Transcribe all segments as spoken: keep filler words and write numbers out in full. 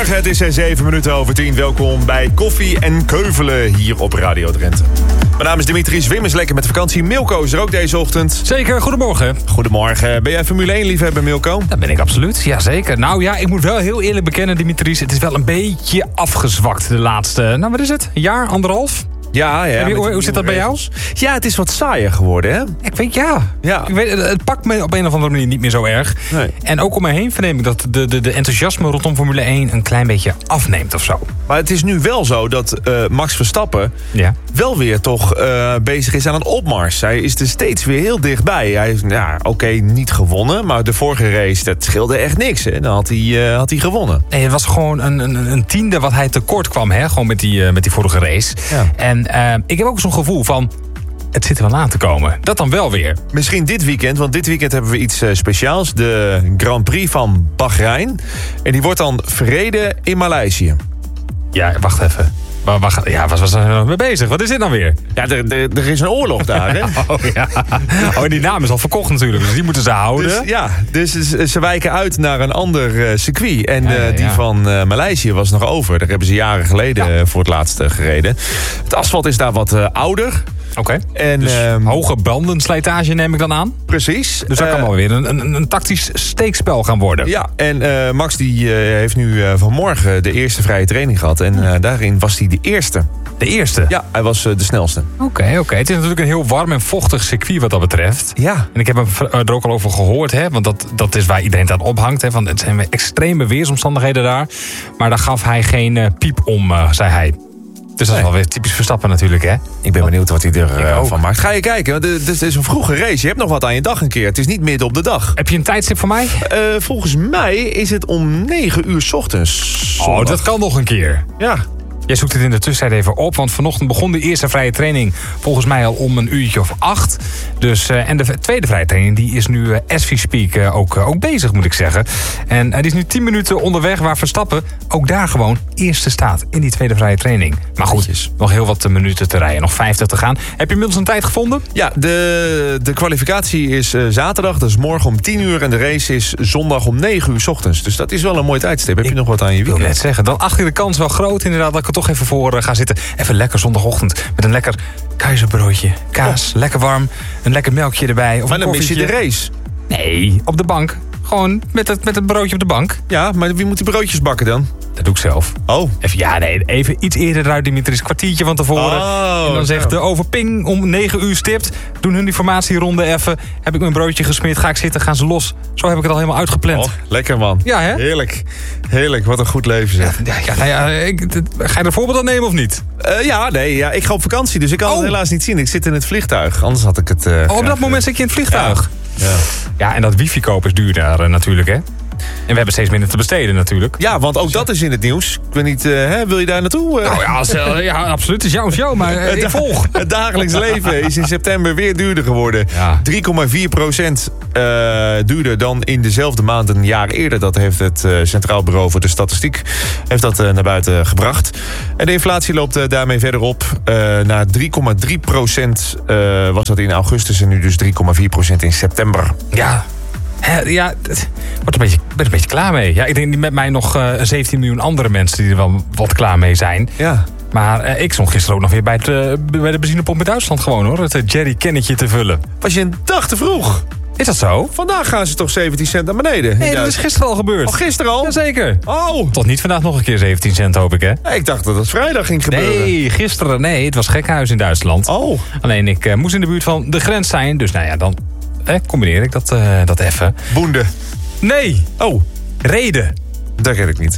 Goedemorgen, het is zeven minuten over tien. Welkom bij Koffie en Keuvelen hier op Radio Drenthe. Mijn naam is Dimitri Zwim, is lekker met de vakantie. Milko is er ook deze ochtend. Zeker, goedemorgen. Goedemorgen. Ben jij Formule één liefhebber, Milko? Dat ben ik absoluut, ja zeker. Nou ja, ik moet wel heel eerlijk bekennen, Dimitri, het is wel een beetje afgezwakt de laatste, nou wat is het, een jaar, anderhalf? Ja, ja. Je, hoe hoe zit dat bij jou? Ja, het is wat saaier geworden, hè? Ik weet, ja. ja. Ik weet, het pakt me op een of andere manier niet meer zo erg. Nee. En ook om me heen verneem ik dat de, de, de enthousiasme rondom Formule één een klein beetje afneemt of zo. Maar het is nu wel zo dat uh, Max Verstappen ja. wel weer toch uh, bezig is aan een opmars. Hij is er steeds weer heel dichtbij. Hij is, ja, oké, okay, niet gewonnen, maar de vorige race, dat scheelde echt niks. Hè? Dan had hij, uh, had hij gewonnen. Nee, het was gewoon een, een, een tiende wat hij tekort kwam, hè? Gewoon met die, uh, met die vorige race. Ja. En uh, ik heb ook zo'n gevoel van, het zit er wel aan te komen. Dat dan wel weer. Misschien dit weekend, want dit weekend hebben we iets uh, speciaals. De Grand Prix van Bahrein. En die wordt dan verreden in Maleisië. Ja, wacht even. Waar, waar, ja, waar was er nog mee bezig? Wat is dit nou weer? Ja, er, er, er is een oorlog daar, hè? Oh, ja. Oh, en die naam is al verkocht natuurlijk, dus die moeten ze houden. Dus, ja, dus ze wijken uit naar een ander uh, circuit. En uh, ja, ja, die ja. van uh, Maleisië was nog over. Daar hebben ze jaren geleden ja. voor het laatst uh, gereden. Het asfalt is daar wat uh, ouder. Oké, okay. dus uh, hoge bandenslijtage neem ik dan aan? Precies. Dus dat uh, kan wel weer een, een, een tactisch steekspel gaan worden. Ja, en uh, Max die, uh, heeft nu uh, vanmorgen de eerste vrije training gehad. En uh, daarin was hij de eerste. De eerste? Ja, hij was uh, de snelste. Oké, okay, oké. Okay. Het is natuurlijk een heel warm en vochtig circuit wat dat betreft. Ja. En ik heb er ook al over gehoord, hè, want dat, dat is waar iedereen het aan ophangt. Hè, want het zijn extreme weersomstandigheden daar. Maar daar gaf hij geen uh, piep om, uh, zei hij. Dus dat is nee. wel weer typisch Verstappen natuurlijk, hè? Ik ben benieuwd wat hij ervan uh, maakt. Ga je kijken, want het is een vroege race. Je hebt nog wat aan je dag een keer. Het is niet midden op de dag. Heb je een tijdstip voor mij? Uh, volgens mij is het om negen uur 's ochtends. Zondag. Oh, dat kan nog een keer. Ja. Jij zoekt het in de tussentijd even op, want vanochtend begon de eerste vrije training volgens mij al om een uurtje of acht. Dus, uh, en de tweede vrije training die is nu uh, as we speak uh, ook, uh, ook bezig, moet ik zeggen. En uh, die is nu tien minuten onderweg waar Verstappen ook daar gewoon eerste staat in die tweede vrije training. Maar goed, Netjes. nog heel wat minuten te rijden, nog vijftig te gaan. Heb je inmiddels een tijd gevonden? Ja, de, de kwalificatie is uh, zaterdag, dat is morgen om tien uur en de race is zondag om negen uur 's ochtends. Dus dat is wel een mooi tijdstip. Heb je ik nog wat aan je weekend? Ik wil net zeggen, dan acht je de kans wel groot inderdaad dat ik er toch even voor uh, ga zitten. Even lekker zondagochtend met een lekker keizerbroodje, kaas, oh. lekker warm, een lekker melkje erbij. Of maar een dan mis je de race. Nee, op de bank. Gewoon met het, met het broodje op de bank. Ja, maar wie moet die broodjes bakken dan? Dat doe ik zelf. Oh. Even, ja, nee, even iets eerder eruit, Dimitri. Een kwartiertje van tevoren. Oh, en dan zegt de overping om negen uur stipt. Doen hun die formatieronde even. Heb ik mijn broodje gesmeerd, ga ik zitten, gaan ze los. Zo heb ik het al helemaal uitgepland. Oh, lekker man. Ja, hè? Heerlijk. Heerlijk, wat een goed leven zeg. Ja, ja, nou ja, ik, ga je er voorbeeld aan nemen of niet? Uh, ja, nee, ja, ik ga op vakantie, dus ik kan oh. het helaas niet zien. Ik zit in het vliegtuig, anders had ik het... Uh, oh, op dat moment zit je in het vliegtuig? Ja. Ja, ja en dat wifi kopen is duur daar uh, natuurlijk, hè? En we hebben steeds minder te besteden natuurlijk. Ja, want ook dat is in het nieuws. Ik weet niet, uh, hè, wil je daar naartoe? Uh? Nou ja, als, uh, ja, absoluut. Het is jouw show, maar uh, ik volg. Het dagelijks leven is in september weer duurder geworden. Ja. drie komma vier procent uh, duurder dan in dezelfde maand een jaar eerder. Dat heeft het uh, Centraal Bureau voor de Statistiek heeft dat, uh, naar buiten gebracht. En de inflatie loopt uh, daarmee verder op. Uh, naar drie komma drie procent uh, was dat in augustus en nu dus drie komma vier procent in september. Ja. He, ja, het wordt een beetje, ben er een beetje klaar mee. Ja, ik denk met mij nog uh, zeventien miljoen andere mensen die er wel wat klaar mee zijn. Ja. Maar uh, ik stond gisteren ook nog weer bij, het, uh, bij de benzinepomp in Duitsland gewoon hoor. Het uh, jerrycannetje te vullen. Was je een dag te vroeg? Is dat zo? Vandaag gaan ze toch zeventien cent naar beneden? Nee, dat is gisteren al gebeurd. Oh, gisteren al? Jazeker. Oh. Tot niet vandaag nog een keer zeventien cent, hoop ik, hè? Ja, ik dacht dat het vrijdag ging gebeuren. Nee, gisteren. Nee, het was gekhuis in Duitsland. Oh. Alleen ik uh, moest in de buurt van de grens zijn. Dus nou ja, dan eh, combineer ik dat, uh, dat even. Boende. Nee. Oh. Reden. Dat ken ik niet.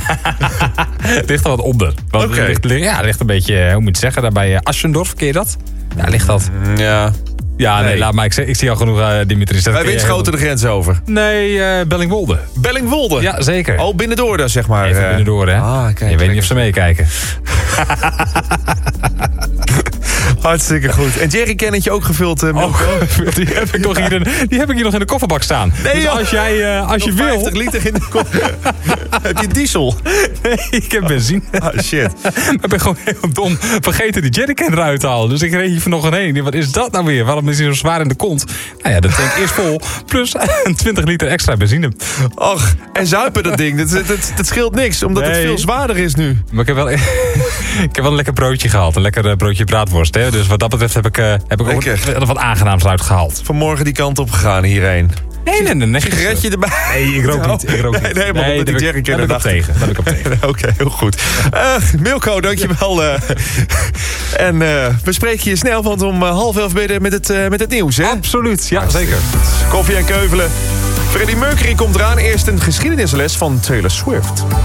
Het ligt er wat onder. Oké. Okay. Ligt, ja, het ligt een beetje, hoe moet je het zeggen, daar bij Aschendorf, ken je dat? Ja, ligt dat. Ja. Ja, nee, nee laat maar. Ik, ik zie al genoeg, uh, Dimitri. Wij Winschoten de grens over. Nee, uh, Bellingwolde. Bellingwolde? Ja, zeker. Oh, binnendoor dan, zeg maar. Even uh... binnendoor, hè. Ah, kijk, je weet niet of ze meekijken. Hartstikke goed. En jerrycannetje ook gevuld, uh, Milko? Oh, die, heb ik nog hier in, die heb ik hier nog in de kofferbak staan. Nee, dus als jij uh, als je wil... vijftig liter in de koffer. Heb je diesel? Nee, ik heb benzine. Ah, shit. Ik ben gewoon heel dom vergeten die jerrycan eruit te halen. Dus ik reed hier vanochtend heen. Ik dacht, wat is dat nou weer? Waarom is hij zo zwaar in de kont? Nou ja, de tank is vol. Plus twintig liter extra benzine. Och, en zuipen dat ding. Dat, dat, dat scheelt niks, omdat nee. het veel zwaarder is nu. Maar ik heb wel, ik heb wel een lekker broodje gehaald. Een lekker broodje braadworst. Hè? Dus wat dat betreft heb ik, uh, heb ik ook wat, wat aangenaams uitgehaald. Vanmorgen die kant op gegaan hierheen. Nee, nee, nee. nee. Sigaretje erbij? Nee, ik rook niet. Ik rook niet. Nee, nee, maar nee, omdat die jerrycan daar ben ik op tegen. Daar ben ik op tegen. Oké, okay, heel goed. Uh, Milko, dankjewel. Uh, en uh, we spreken je snel, want om uh, half elf ben je met het, uh, met het nieuws, hè? Absoluut, ja, zeker. Koffie en keuvelen. Freddie Mercury komt eraan. Eerst een geschiedenisles van Taylor Swift.